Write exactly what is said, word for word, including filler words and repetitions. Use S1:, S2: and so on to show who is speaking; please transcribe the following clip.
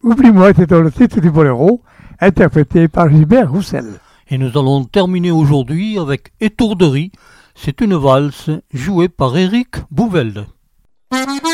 S1: Oublie-moi était dans le titre du boléro, interprété par Gilbert Roussel.
S2: Et nous allons terminer aujourd'hui avec Étourderie. C'est une valse jouée par Éric Bouvelde.